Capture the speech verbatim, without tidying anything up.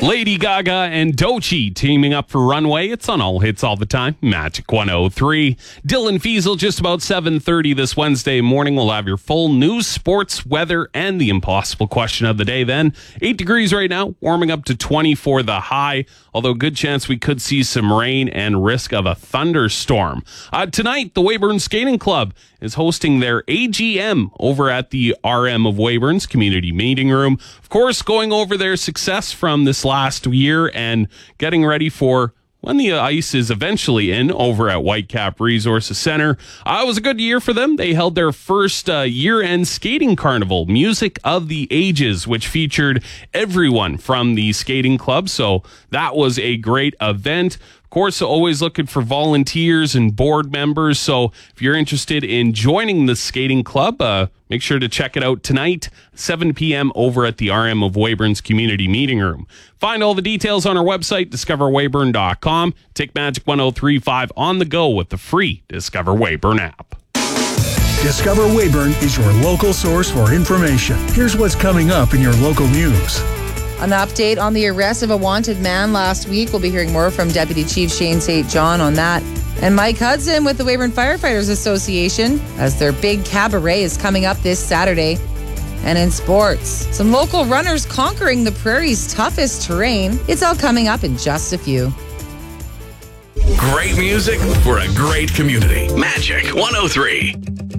Lady Gaga and Doechii teaming up for Runway. It's on All Hits All the Time. Magic one oh three. Dylan Fiesel, just about seven thirty this Wednesday morning. We'll have your full news, sports, weather, and the impossible question of the day then. Eight degrees right now, warming up to twenty for the high, although good chance we could see some rain and risk of a thunderstorm. Uh, tonight, the Weyburn Skating Club is hosting their A G M over at the R M of Weyburn's Community Meeting Room. Of course, going over their success from this last year and getting ready for when the ice is eventually in over at Whitecap Resources Center. Uh, it was a good year for them. They held their first uh, year-end skating carnival, Music of the Ages, which featured everyone from the skating club. So that was a great event. Of course, always looking for volunteers and board members. So if you're interested in joining the skating club, uh, make sure to check it out tonight, seven p.m. over at the R M of Weyburn's Community Meeting Room. Find all the details on our website, discover weyburn dot com. Take Magic one oh three point five on the go with the free Discover Weyburn app. Discover Weyburn is your local source for information. Here's what's coming up in your local news. An update on the arrest of a wanted man last week. We'll be hearing more from Deputy Chief Shane Saint John on that. And Mike Hudson with the Weyburn Firefighters Association as their big cabaret is coming up this Saturday. And in sports, some local runners conquering the prairie's toughest terrain. It's all coming up in just a few. Great music for a great community. Magic one oh three.